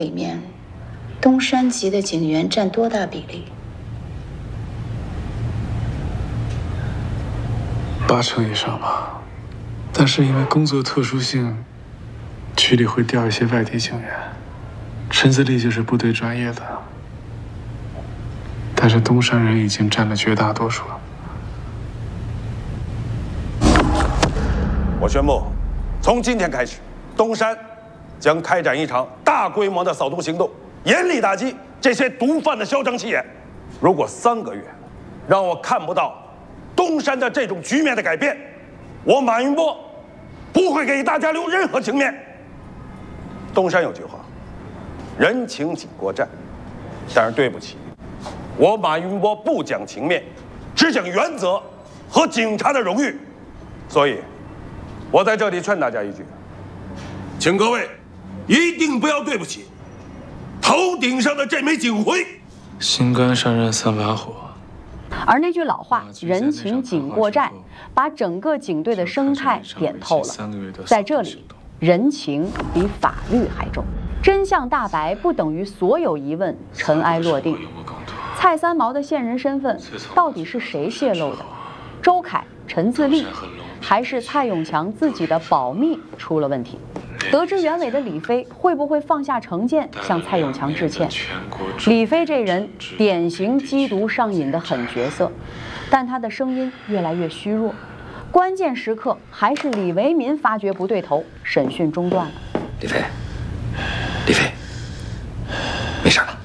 里面，东山籍的警员占多大比例 ？80%以上吧。但是因为工作特殊性，局里会调一些外地警员。陈自立就是部队专业的，但是东山人已经占了绝大多数了。 我宣布，从今天开始，东山将开展一场大规模的扫毒行动，严厉打击这些毒贩的嚣张气焰。如果3个月让我看不到东山的这种局面的改变，我马云波不会给大家留任何情面。东山有句话，人情紧过债，但是对不起，我马云波不讲情面，只讲原则和警察的荣誉。所以我在这里劝大家一句，请各位一定不要对不起头顶上的这枚警徽。 心肝上任3把火。 而那句老话“人情紧过债”，把整个警队的生态点透了。在这里，人情比法律还重。真相大白不等于所有疑问尘埃落定。蔡三毛的线人身份到底是谁泄露的？周凯、陈自立，还是蔡永强自己的保密出了问题？得知原委的李飞会不会放下成见向蔡永强致歉？李飞这人典型缉毒上瘾的狠角色，但他的声音越来越虚弱。关键时刻还是李维民发觉不对头，审讯中断了。 李飞，没事了。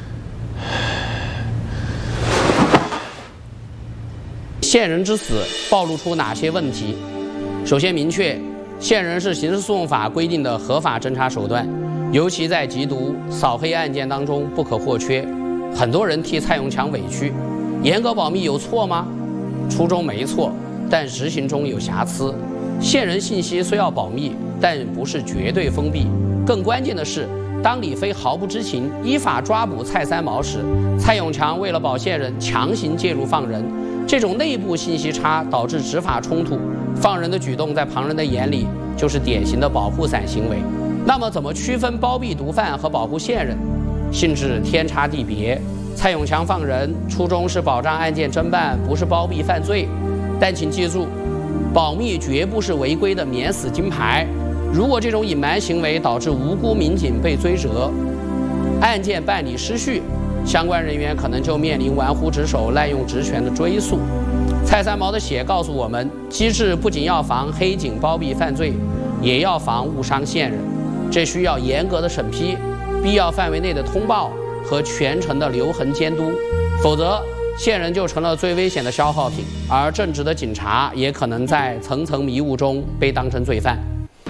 线人之死暴露出哪些问题？首先明确，线人是刑事诉讼法规定的合法侦查手段，尤其在缉毒、扫黑案件当中不可或缺。很多人替蔡永强委屈，严格保密有错吗？初衷没错，但执行中有瑕疵。线人信息虽要保密，但不是绝对封闭。更关键的是，当李飞毫不知情依法抓捕蔡三毛时，蔡永强为了保线人强行介入放人，这种内部信息差导致执法冲突，放人的举动在旁人的眼里就是典型的保护伞行为。那么怎么区分包庇毒贩和保护线人？性质天差地别。蔡永强放人初衷是保障案件侦办，不是包庇犯罪。但请记住，保密绝不是违规的免死金牌。如果这种隐瞒行为导致无辜民警被追责，案件办理失序，相关人员可能就面临玩忽职守、滥用职权的追诉。蔡三毛的血告诉我们，机制不仅要防黑警包庇犯罪，也要防误伤线人。这需要严格的审批、必要范围内的通报和全程的留痕监督，否则线人就成了最危险的消耗品，而正直的警察也可能在层层迷雾中被当成罪犯。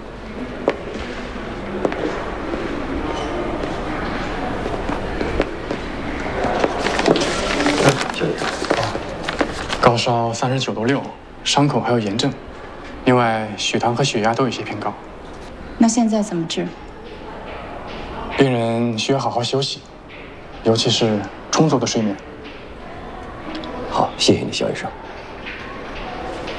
高烧39度6，伤口还有炎症，另外血糖和血压都有些偏高。 那现在怎么治？ 病人需要好好休息，尤其是充足的睡眠。 好，谢谢你，肖医生。